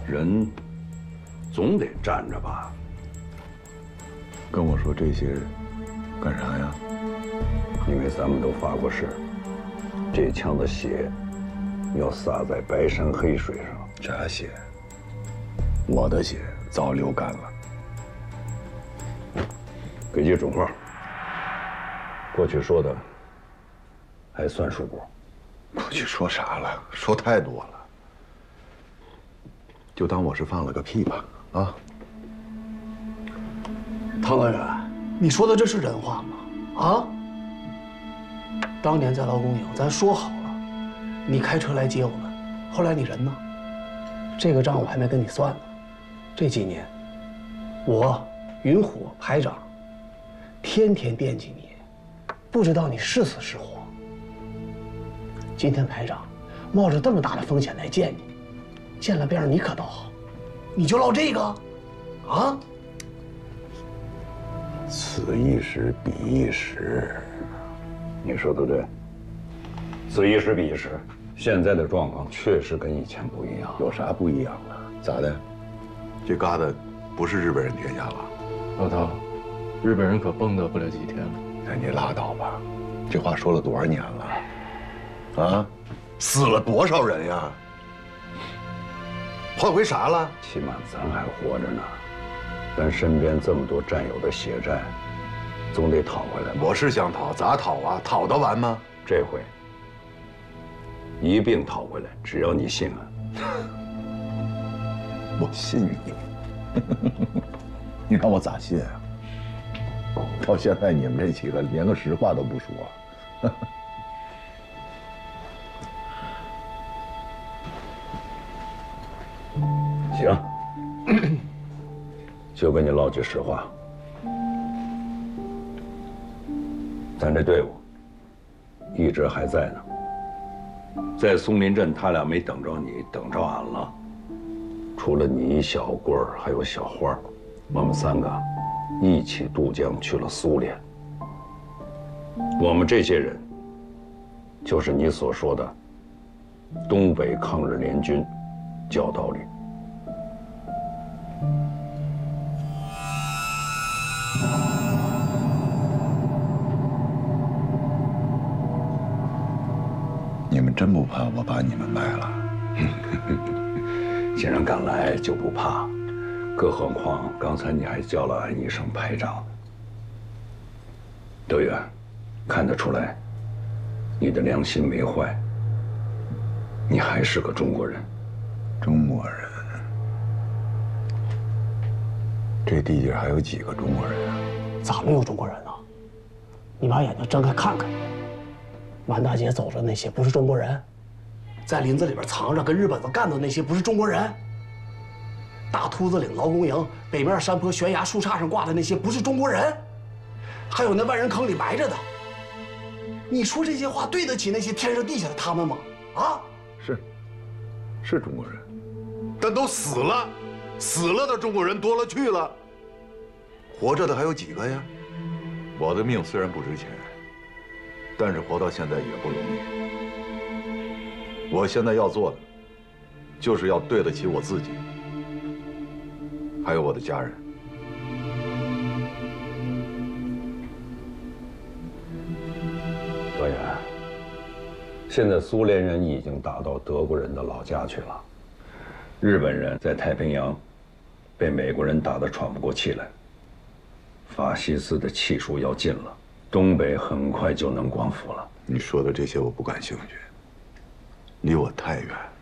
人总得站着吧？ 跟我说这些干啥呀？ 因为咱们都发过誓，这枪的血要洒在白山黑水上。 啥血？我的血早流干了。 给句准话，过去说的还算数不？ 过去说啥了？说太多了。就当我是放了个屁吧，啊！ 唐官员，你说的这是人话吗？啊！当年在劳工营，咱说好了，你开车来接我们，后来你人呢？这个账我还没跟你算呢。这几年，我云虎排长天天惦记你，不知道你是死是活。今天排长冒着这么大的风险来见你，见了面你可倒好，你就唠这个，啊？ 此一时彼一时，你说的对。此一时彼一时，现在的状况确实跟以前不一样。 有啥不一样了？咋的？这旮瘩不是日本人天下了？ 老头，日本人可蹦跶不了几天了。 哎，你拉倒吧，这话说了多少年了？啊，死了多少人呀？换回啥了？ 起码咱还活着呢。咱身边这么多战友的血债，总得讨回来吧？ 我是想讨，咋讨啊？讨得完吗？ 这回一并讨回来，只要你信俺。 我信你，你让我咋信啊？到现在你们这几个连个实话都不说。 行，就跟你唠句实话，咱这队伍一直还在呢。在松林镇，他俩没等着你，等着俺了。除了你、小棍儿还有小花，我们三个一起渡江去了苏联。我们这些人，就是你所说的东北抗日联军教导旅。 你们真不怕我把你们卖了？ 既然敢来，就不怕。更何况刚才你还叫了俺一声排长。德远，看得出来，你的良心没坏，你还是个中国人。 中国人？这地界还有几个中国人啊？ 咋没有中国人呢？你把眼睛睁开看看，满大街走着那些不是中国人？在林子里边藏着跟日本子干的那些不是中国人？大秃子岭劳工营北面山坡悬崖树杈上挂的那些不是中国人？还有那万人坑里埋着的，你说这些话对得起那些天上地下的他们吗？啊？ 是中国人，但都死了，死了的中国人多了去了，活着的还有几个呀？我的命虽然不值钱，但是活到现在也不容易。我现在要做的，就是要对得起我自己，还有我的家人。 德远，现在苏联人已经打到德国人的老家去了，日本人在太平洋被美国人打得喘不过气来，法西斯的气数要尽了，东北很快就能光复了。 你说的这些我不感兴趣，离我太远。